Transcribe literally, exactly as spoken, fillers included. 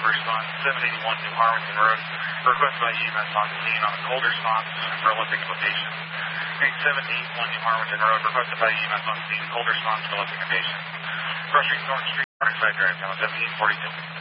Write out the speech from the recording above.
Respond seven eighty-one New Harwinton Road. Request by E M S on scene on a cold response relative to patient. seven eighty-one New Harwinton Road. Requested by E M S on scene. Cold response relative to patient. Rushing North Street, Morningside Drive, now seventeen forty-two.